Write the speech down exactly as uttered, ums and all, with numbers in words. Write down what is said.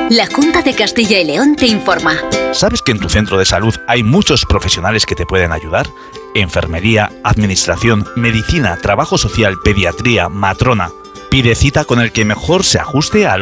La Junta de Castilla y León te informa. ¿Sabes que en tu centro de salud hay muchos profesionales que te pueden ayudar? Enfermería, administración, medicina, trabajo social, pediatría, matrona. Pide cita con el que mejor se ajuste a